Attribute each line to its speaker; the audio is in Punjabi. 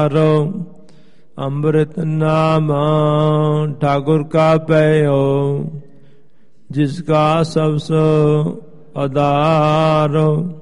Speaker 1: उधारो। अमृत नाम ठाकुर का पयो, जिसका सबसो आधारो।